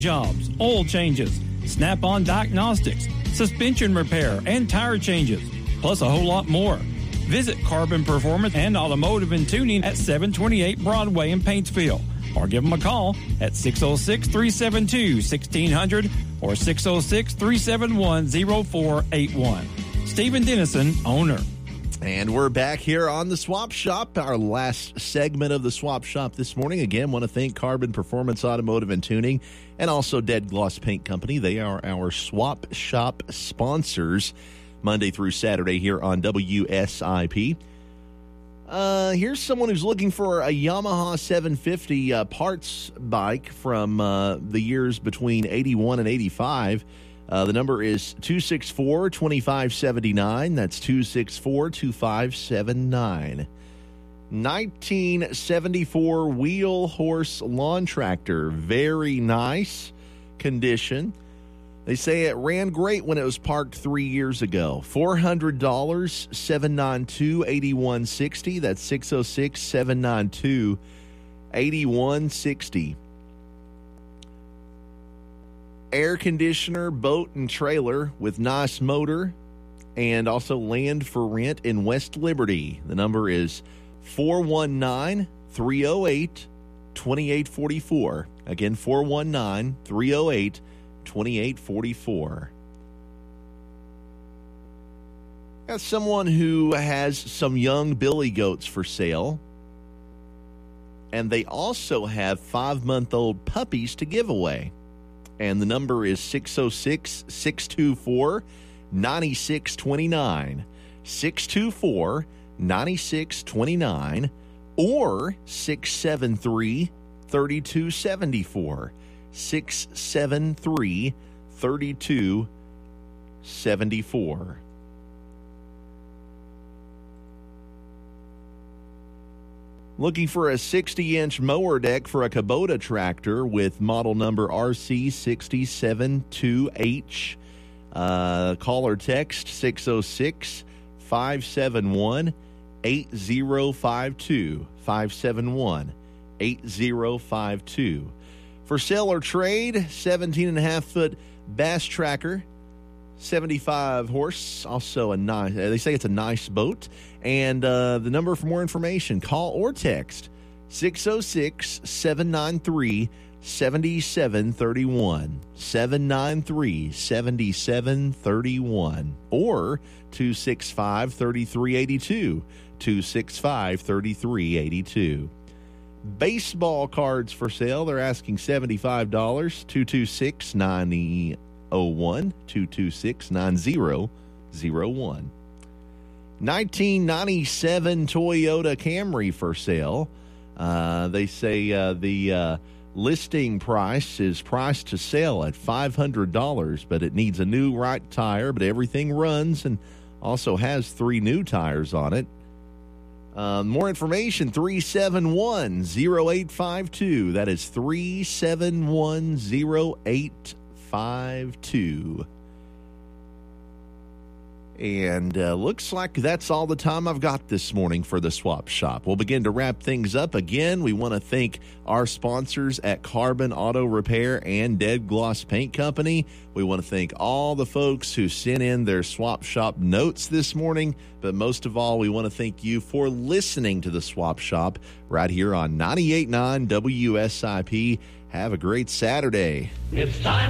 jobs, oil changes, Snap-on diagnostics, suspension repair, and tire changes, plus a whole lot more. Visit Carbon Performance and Automotive and Tuning at 728 Broadway in Paintsville, or give them a call at 606-372-1600 or 606-371-0481. Stephen Dennison, owner. And we're back here on the Swap Shop, our last segment of the Swap Shop this morning. Again, want to thank Carbon Performance Automotive and Tuning and also Dead Gloss Paint Company. They are our Swap Shop sponsors Monday through Saturday here on WSIP. Here's someone who's looking for a Yamaha 750 parts bike from the years between 81 and 85. The number is 264-2579. That's 264-2579. 1974 wheel horse lawn tractor. Very nice condition. They say it ran great when it was parked 3 years ago. $400, 792-8160. That's 606-792-8160. Air conditioner, boat, and trailer with nice motor, and also land for rent in West Liberty. The number is 419-308-2844. Again, 419-308-2844. Got someone who has some young billy goats for sale, and they also have 5-month-old puppies to give away. And the number is 606-624-9629. 624-9629 or 673-3274. 673-3274. Looking for a 60-inch mower deck for a Kubota tractor with model number RC672H. Call or text 606-571-8052. 571-8052. For sale or trade, 17.5-foot Bass Tracker, 75 horse, also a nice, they say it's a nice boat. And the number for more information, call or text 606-793-7731, 793-7731, or 265-3382, 265-3382. Baseball cards for sale. They're asking $75, 226-9001, 226-9001. 1997 Toyota Camry for sale. They say the listing price is priced to sale at $500, but it needs a new right tire, but everything runs and also has 3 new tires on it. More information, 371-0852. That is 371-0852. And looks like that's all the time I've got this morning for the Swap Shop. We'll begin to wrap things up. Again, we want to thank our sponsors at Carbon Auto Repair and Dead Gloss Paint Company. We want to thank all the folks who sent in their Swap Shop notes this morning. But most of all, we want to thank you for listening to the Swap Shop right here on 98.9 WSIP. Have a great Saturday. It's time